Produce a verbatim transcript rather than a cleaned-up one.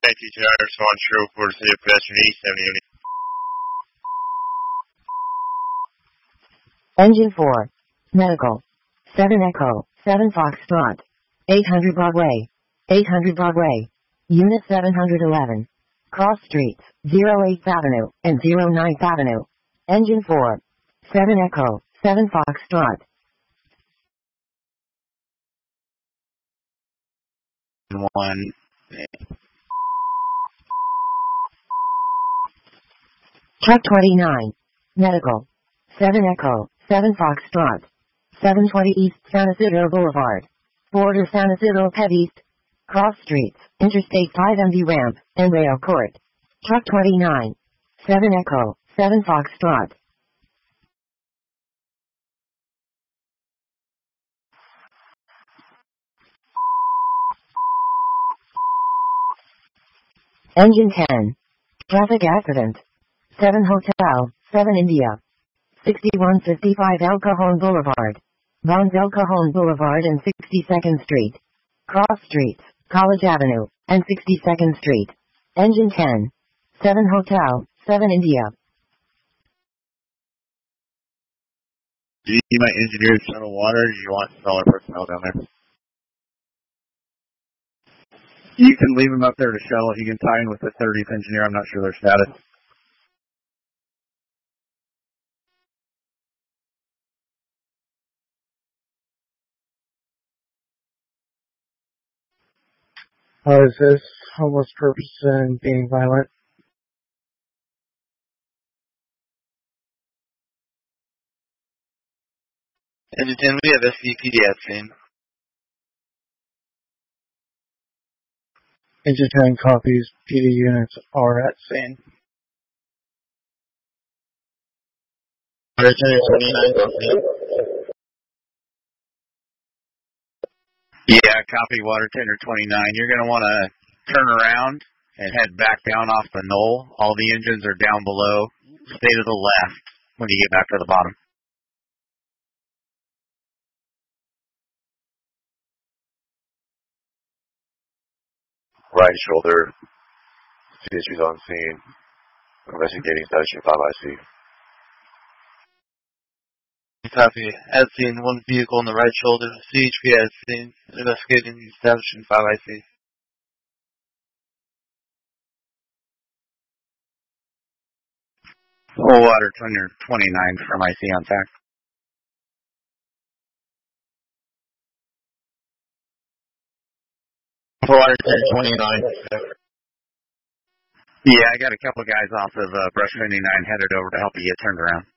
Teacher Irish one True for the City of Pedestrian East seventy unit. Engine four. Medical. seven Echo. seven Foxtrot. eight hundred Broadway. eight hundred Broadway. Unit seven hundred eleven. Cross Streets, zero eighth Avenue and zero ninth Avenue. Engine four. seven Echo. seven Foxtrot. One. Truck twenty-nine. Medical. seven Echo. seven Foxtrot. seven twenty East San Isidro Boulevard. Border San Isidro Pet East. Cross Streets, Interstate five M V Ramp, and Rail Court. Truck twenty-nine. seven Echo. seven Foxtrot. Engine ten. Traffic accident. seven Hotel, seven India. sixty-one fifty-five El Cajon Boulevard. Vons El Cajon Boulevard and sixty-second Street. Cross Streets, College Avenue, and sixty-second Street. Engine ten. seven Hotel, seven India. Do you need my engineers to shuttle water, or do you want smaller personnel down there? You can leave him up there to shuttle. He can tie in with the thirtieth engineer. I'm not sure their status. How is this? Homeless purpose and being violent? Engine ten, we have S C P D at scene. Engine ten copies. P D units are at scene. Water tender twenty-nine. Yeah, copy water tender twenty-nine. You're going to want to turn around and head back down off the knoll. All the engines are down below. Stay to the left when you get back to the bottom. Right shoulder. C H P's on scene. Investigating station five I C. Copy. At scene, one vehicle on the right shoulder. C H P at scene. Investigating establishing five I C. Full water tender twenty-nine from I C on tack. Full water tender twenty-nine. Yeah, I got a couple guys off of uh, Brush twenty-nine headed over to help you get turned around.